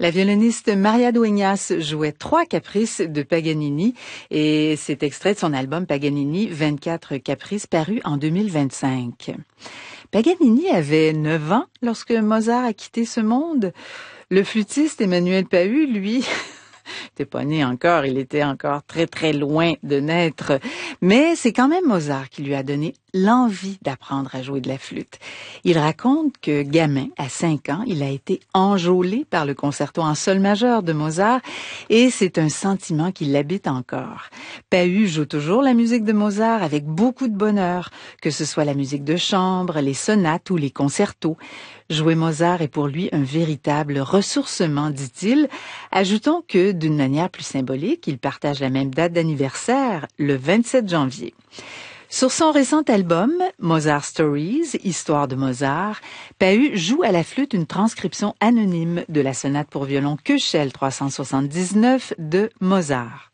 La violoniste Maria Dueñas jouait 3 caprices de Paganini et c'est extrait de son album Paganini 24 caprices paru en 2025. Paganini avait 9 ans lorsque Mozart a quitté ce monde. Le flûtiste Emmanuel Pahud, lui, n'était pas né encore, il était encore très très loin de naître. Mais c'est quand même Mozart qui lui a donné l'envie d'apprendre à jouer de la flûte. Il raconte que gamin, à 5 ans, il a été enjôlé par le concerto en sol majeur de Mozart et c'est un sentiment qui l'habite encore. Pahud joue toujours la musique de Mozart avec beaucoup de bonheur, que ce soit la musique de chambre, les sonates ou les concertos. Jouer Mozart est pour lui un véritable ressourcement, dit-il. Ajoutons que, d'une manière plus symbolique, il partage la même date d'anniversaire, le 27 janvier. Sur son récent album, Mozart Stories, Histoire de Mozart, Pahud joue à la flûte une transcription anonyme de la sonate pour violon Köchel 379 de Mozart.